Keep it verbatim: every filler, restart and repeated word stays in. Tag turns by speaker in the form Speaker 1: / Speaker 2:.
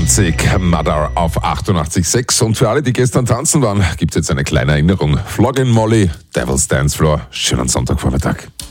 Speaker 1: zwanzig, Mother auf achtundachtzig Komma sechs. Und für alle, die gestern tanzen waren, gibt es jetzt eine kleine Erinnerung. Flogging Molly, Devil's Dance Floor. Schönen Sonntagvormittag.